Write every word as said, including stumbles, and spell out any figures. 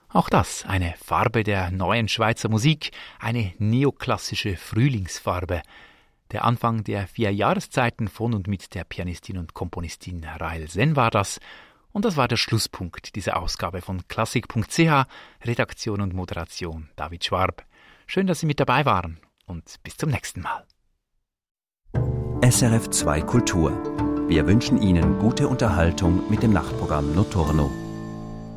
Auch das eine Farbe der neuen Schweizer Musik, eine neoklassische Frühlingsfarbe. Der Anfang der vier Jahreszeiten von und mit der Pianistin und Komponistin Rahel Sen war das. Und das war der Schlusspunkt dieser Ausgabe von Klassik punkt c h. Redaktion und Moderation David Schwab. Schön, dass Sie mit dabei waren und bis zum nächsten Mal. S R F zwei Kultur. Wir wünschen Ihnen gute Unterhaltung mit dem Nachtprogramm Notturno.